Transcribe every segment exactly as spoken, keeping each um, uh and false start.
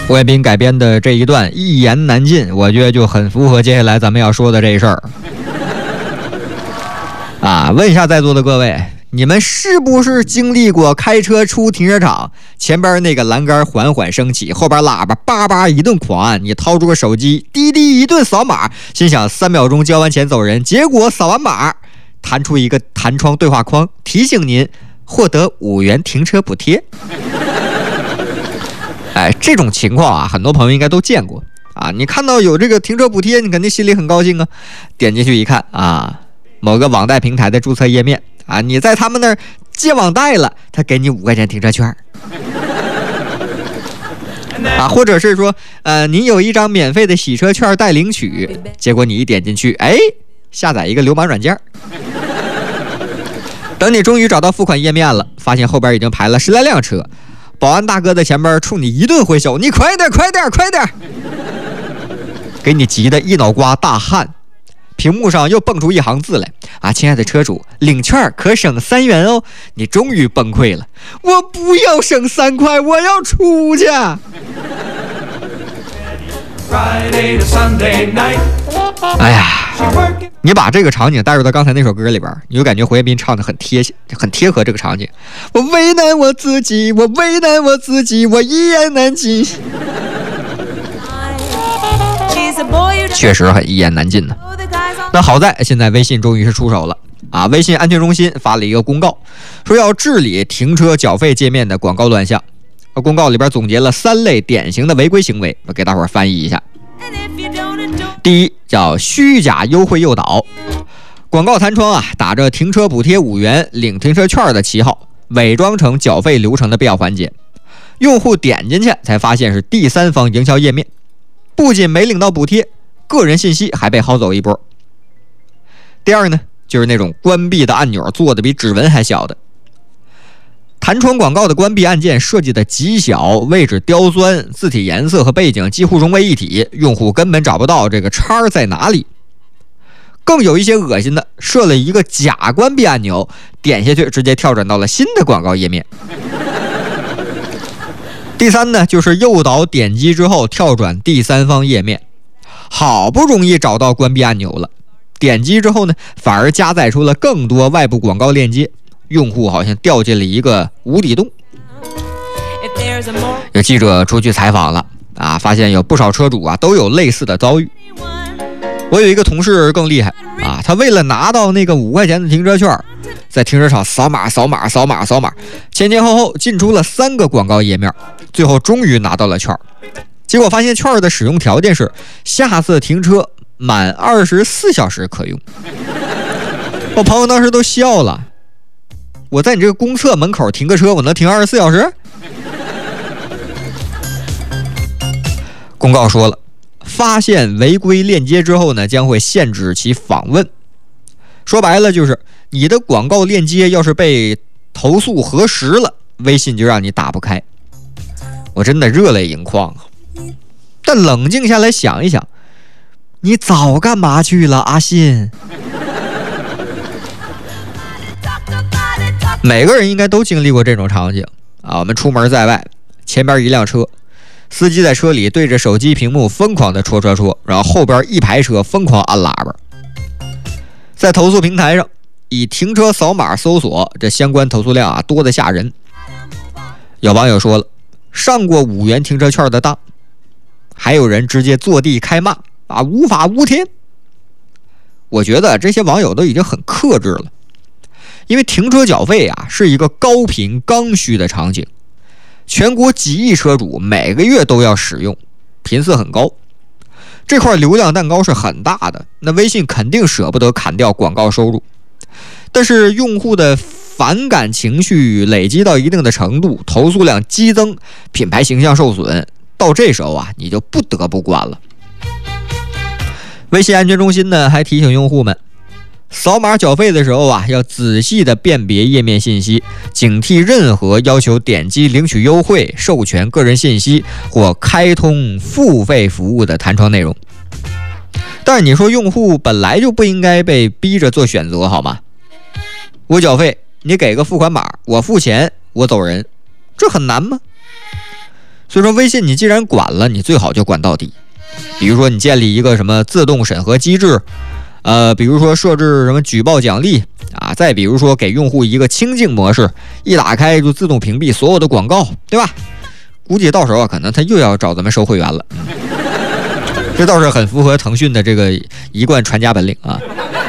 胡彦斌改编的这一段一言难尽，我觉得就很符合接下来咱们要说的这事儿。啊，问一下在座的各位，你们是不是经历过开车出停车场，前边那个栏杆缓缓升起，后边喇叭叭叭一顿狂按，你掏出个手机滴滴一顿扫码，心想三秒钟交完钱走人，结果扫完码弹出一个弹窗对话框，提醒您获得五元停车补贴。哎，这种情况啊，很多朋友应该都见过啊。你看到有这个停车补贴，你肯定心里很高兴啊。点进去一看啊，某个网贷平台的注册页面啊，你在他们那儿借网贷了，他给你五块钱停车券啊，或者是说，呃，您有一张免费的洗车券待领取，结果你一点进去，哎，下载一个流氓软件。等你终于找到付款页面了，发现后边已经排了十来辆冲保安大哥在前边冲你一顿挥手，你快点快点快点，给你急得一脑瓜大汗。屏幕上又蹦出一行字来啊，亲爱的车主，领券可省三元哦。你终于崩溃了，我不要省三块，我要出去。哎呀，你把这个场景带入到刚才那首歌里边，你就感觉胡彦斌唱的很贴很贴合这个场景。我为难我自己，我为难我自己，我一言难尽。确实很一言难尽呢。那好在现在微信终于是出手了啊！微信安全中心发了一个公告，说要治理停车缴费界面的广告乱象。公告里边总结了三类典型的违规行为，我给大伙儿翻译一下。第一，叫虚假优惠诱导，广告弹窗啊，打着停车补贴五元、领停车券的旗号，伪装成缴费流程的必要环节，用户点进去才发现是第三方营销页面，不仅没领到补贴，个人信息还被薅走一波。第二呢，就是那种关闭的按钮做的比指纹还小的。弹窗广告的关闭按键设计的极小，位置刁钻，字体颜色和背景几乎融为一体，用户根本找不到这个叉在哪里。更有一些恶心的，设了一个假关闭按钮，点下去直接跳转到了新的广告页面。第三呢，就是诱导点击之后跳转第三方页面，好不容易找到关闭按钮了，点击之后呢，反而加载出了更多外部广告链接，用户好像掉进了一个无底洞。有记者出去采访了啊，发现有不少车主啊都有类似的遭遇。我有一个同事更厉害啊，他为了拿到那个五块钱的停车券，在停车场扫码扫码扫码扫码，前前后后进出了三个广告页面，最后终于拿到了券。结果发现券的使用条件是下次停车满二十四小时可用。我朋友当时都笑了，我在你这个公厕门口停个车，我能停二十四小时？公告说了，发现违规链接之后呢，将会限制其访问。说白了就是，你的广告链接要是被投诉核实了，微信就让你打不开。我真的热泪盈眶啊！但冷静下来想一想，你早干嘛去了，阿信？每个人应该都经历过这种场景啊！我们出门在外，前边一辆车，司机在车里对着手机屏幕疯狂的戳戳戳，然后后边一排车疯狂按喇叭。在投诉平台上，以停车扫码搜索，这相关投诉量啊多得吓人。有网友说了，上过五元停车券的当，还有人直接坐地开骂啊，无法无天。我觉得这些网友都已经很克制了。因为停车缴费啊是一个高频刚需的场景，全国几亿车主每个月都要使用，频次很高，这块流量蛋糕是很大的，那微信肯定舍不得砍掉广告收入。但是用户的反感情绪累积到一定的程度，投诉量激增，品牌形象受损，到这时候啊你就不得不管了。微信安全中心呢还提醒用户们，扫码缴费的时候啊，要仔细的辨别页面信息，警惕任何要求点击领取优惠、授权个人信息或开通付费服务的弹窗内容。但是你说用户本来就不应该被逼着做选择，好吗？我缴费，你给个付款码，我付钱，我走人，这很难吗？ 所以说微信你既然管了，你最好就管到底。比如说你建立一个什么自动审核机制，呃，比如说设置什么举报奖励啊，再比如说给用户一个清静模式，一打开就自动屏蔽所有的广告，对吧？估计到时候啊，可能他又要找咱们收会员了。这倒是很符合腾讯的这个一贯传家本领啊。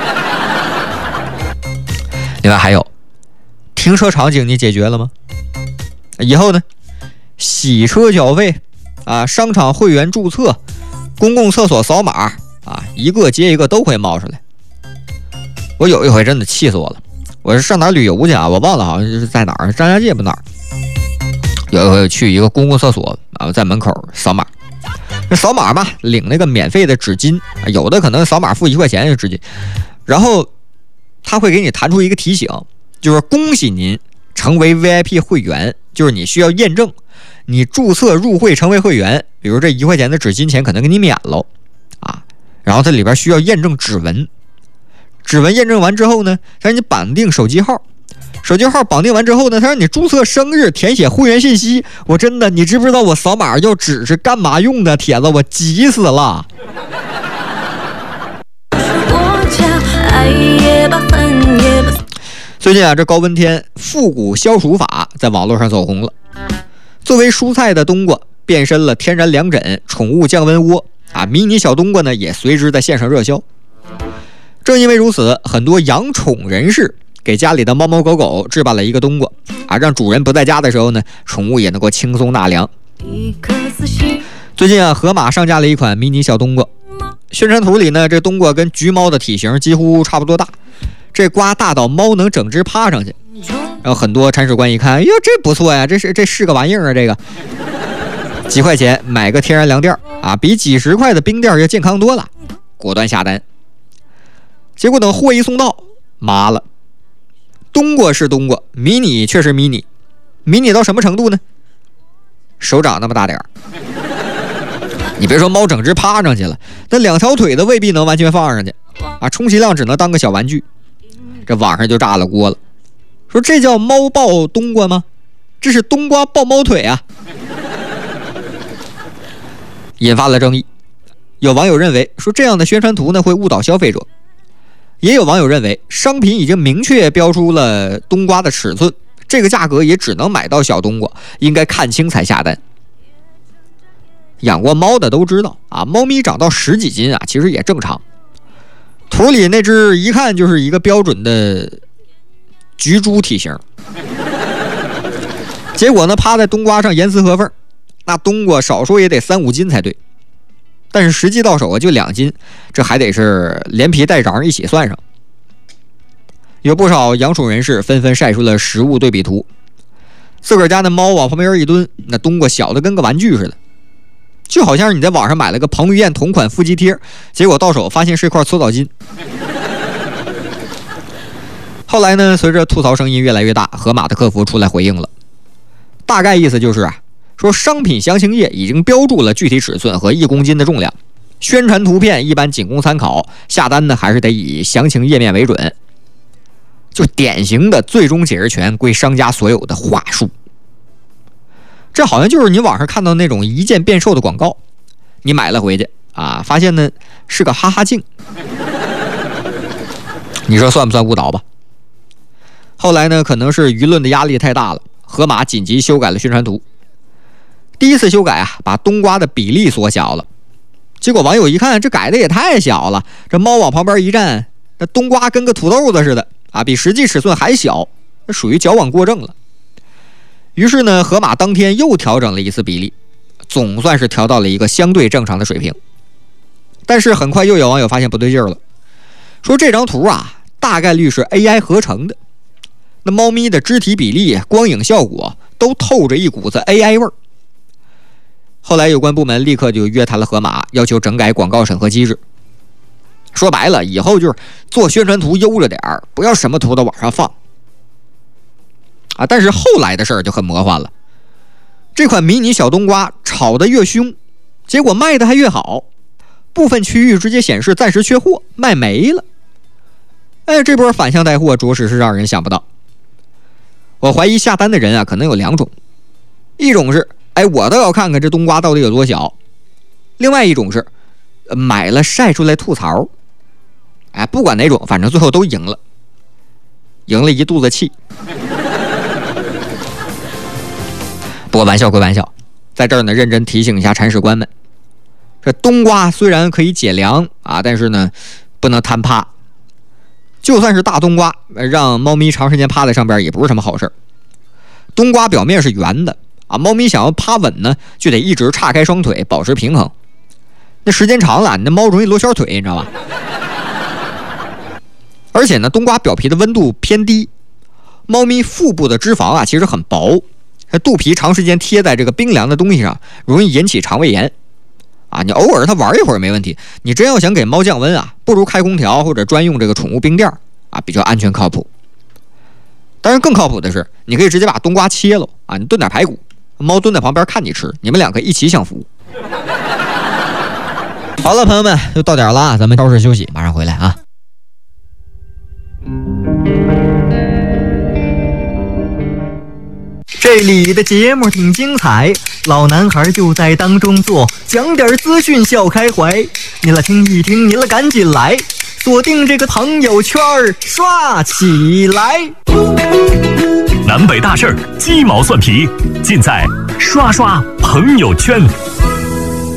另外还有，停车场景你解决了吗？以后呢，洗车缴费啊，商场会员注册，公共厕所扫码啊，一个接一个都会冒出来。我有一回真的气死我了，我是上哪儿旅游去啊？我忘了，好像就是在哪儿，张家界不哪儿。有一回去一个公共厕所啊，在门口扫码，那扫码嘛，领那个免费的纸巾，有的可能扫码付一块钱就纸巾，然后他会给你弹出一个提醒，就是恭喜您成为 V I P 会员，就是你需要验证，你注册入会成为会员，比如这一块钱的纸巾钱可能给你免了啊，然后它里边需要验证指纹，指纹验证完之后呢，它让你绑定手机号，手机号绑定完之后呢，它让你注册生日，填写会员信息。我真的，你知不知道我扫码要纸是干嘛用的？铁子，我急死了。最近啊，这高温天复古消暑法在网络上走红了。作为蔬菜的冬瓜变身了天然凉枕、宠物降温窝啊，迷你小冬瓜呢也随之在线上热销。正因为如此，很多养宠人士给家里的猫猫狗狗置办了一个冬瓜啊，让主人不在家的时候呢，宠物也能够轻松纳凉。最近啊，盒马上架了一款迷你小冬瓜，宣传图里呢，这冬瓜跟橘猫的体型几乎差不多大，这瓜大到猫能整只趴上去。然后很多铲屎官一看，哟，这不错呀，这是这是个玩意儿啊，这个几块钱买个天然凉垫啊，比几十块的冰垫要健康多了，果断下单。结果等货一送到，麻了，冬瓜是冬瓜，迷你却是迷你，迷你到什么程度呢？手掌那么大点儿。你别说猫整只趴上去了，那两条腿的未必能完全放上去啊，充其量只能当个小玩具。这网上就炸了锅了，说这叫猫抱冬瓜吗？这是冬瓜抱猫腿啊，引发了争议。有网友认为说这样的宣传图呢会误导消费者，也有网友认为商品已经明确标出了冬瓜的尺寸，这个价格也只能买到小冬瓜，应该看清才下单。养过猫的都知道啊，猫咪长到十几斤啊，其实也正常。图里那只一看就是一个标准的橘猪体型，结果呢趴在冬瓜上严丝合缝，那冬瓜少说也得三五斤才对，但是实际到手啊就两斤，这还得是连皮带瓤一起算上。有不少养宠人士纷纷晒出了实物对比图，自个儿家的猫往旁边一蹲，那冬瓜小的跟个玩具似的，就好像是你在网上买了个彭于晏同款腹肌贴，结果到手发现是一块搓澡巾。后来呢，随着吐槽声音越来越大，盒马的客服出来回应了，大概意思就是啊，说商品详情页已经标注了具体尺寸和一公斤的重量，宣传图片一般仅供参考，下单呢还是得以详情页面为准。就典型的最终解释权归商家所有的话术。这好像就是你网上看到那种一键变售的广告，你买了回去啊，发现呢是个哈哈镜，你说算不算误导吧？后来呢，可能是舆论的压力太大了，盒马紧急修改了宣传图。第一次修改啊，把冬瓜的比例缩小了，结果网友一看，这改的也太小了，这猫往旁边一站，那冬瓜跟个土豆子似的啊，比实际尺寸还小，那属于矫枉过正了。于是呢，盒马当天又调整了一次比例，总算是调到了一个相对正常的水平。但是很快又有网友发现不对劲了，说这张图啊，大概率是 A I 合成的，那猫咪的肢体比例、光影效果都透着一股子 A I 味儿。后来有关部门立刻就约谈了盒马，要求整改广告审核机制。说白了，以后就是做宣传图悠着点儿，不要什么图都往上放。啊，但是后来的事儿就很魔幻了。这款迷你小冬瓜炒得越凶，结果卖的还越好，部分区域直接显示暂时缺货，卖没了。哎，这波反向带货着实是让人想不到。我怀疑下单的人啊，可能有两种，一种是哎，我倒要看看这冬瓜到底有多小。另外一种是，呃、买了晒出来吐槽。哎，不管哪种，反正最后都赢了，赢了一肚子气。不过玩笑归玩笑，在这儿呢，认真提醒一下铲屎官们，这冬瓜虽然可以解凉啊，但是呢，不能贪趴。就算是大冬瓜，让猫咪长时间趴在上边也不是什么好事。冬瓜表面是圆的啊，猫咪想要趴稳呢，就得一直岔开双腿，保持平衡。那时间长了，你那猫容易罗圈腿，你知道吧？而且呢，冬瓜表皮的温度偏低，猫咪腹部的脂肪啊其实很薄，肚皮长时间贴在这个冰凉的东西上，容易引起肠胃炎。啊，你偶尔它玩一会儿没问题，你真要想给猫降温啊，不如开空调或者专用这个宠物冰垫啊，比较安全靠谱。当然更靠谱的是，你可以直接把冬瓜切了啊，你炖点排骨，猫蹲在旁边看你吃，你们两个一起享福。好了，朋友们，又到点了啊，咱们稍事休息，马上回来啊。 这里的节目挺精彩，老男孩就在当中坐，讲点资讯笑开怀。你来听一听，你来赶紧来，锁定这个朋友圈刷起来。 南北大事儿，鸡毛蒜皮，尽在刷刷朋友圈。